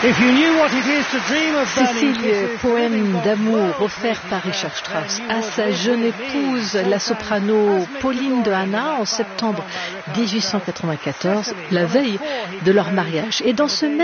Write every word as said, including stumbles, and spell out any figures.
Cécile, poème d'amour offert par Richard Strauss à sa jeune épouse, la soprano Pauline de Hanna, en septembre mille huit cent quatre-vingt-quatorze, la veille de leur mariage. Et dans ce